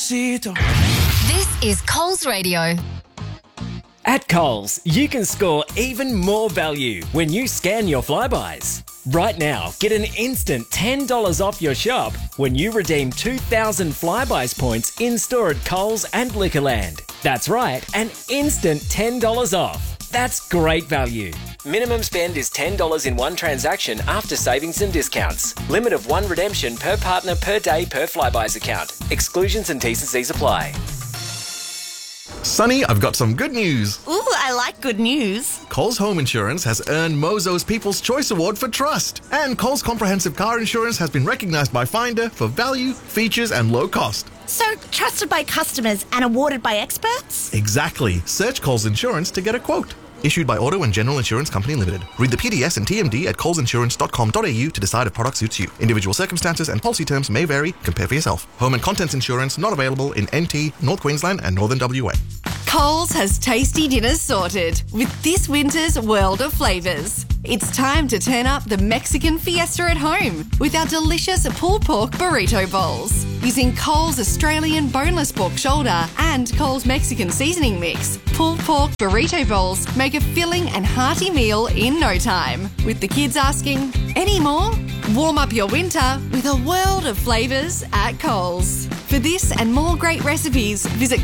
despacito. This is Coles Radio. At Coles, you can score even more value when you scan your Flybuys. Right now, get an instant $10 off your shop when you redeem 2,000 Flybuys points in-store at Coles and Liquorland. That's right, an instant $10 off. That's great value. Minimum spend is $10 in one transaction after savings and discounts. Limit of one redemption per partner per day per Flybuys account. Exclusions and T's and C's apply. Sonny, I've got some good news. Ooh, I like good news. Coles Home Insurance has earned Mozo's People's Choice Award for trust. And Coles Comprehensive Car Insurance has been recognised by Finder for value, features and low cost. So, trusted by customers and awarded by experts? Exactly. Search Coles Insurance to get a quote. Issued by Auto and General Insurance Company Limited. Read the PDS and TMD at colesinsurance.com.au to decide if product suits you. Individual circumstances and policy terms may vary. Compare for yourself. Home and contents insurance not available in NT, North Queensland and Northern WA. Coles has tasty dinners sorted with this winter's world of flavours. It's time to turn up the Mexican fiesta at home with our delicious pulled pork burrito bowls. Using Coles Australian boneless pork shoulder and Coles Mexican seasoning mix, pulled pork burrito bowls make a filling and hearty meal in no time. With the kids asking, any more? Warm up your winter with a world of flavours at Coles. For this and more great recipes, visit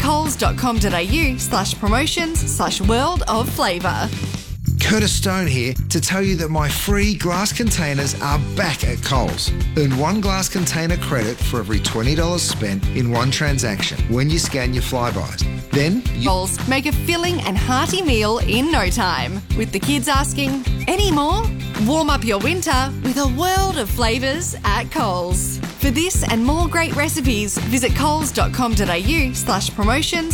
coles.com.au/promotions/world of flavour. Curtis Stone here to tell you that my free glass containers are back at Coles. Earn one glass container credit for every $20 spent in one transaction when you scan your Flybuys. Then Coles make a filling and hearty meal in no time. With the kids asking, any more? Warm up your winter with a world of flavours at Coles. For this and more great recipes, visit coles.com.au/promotions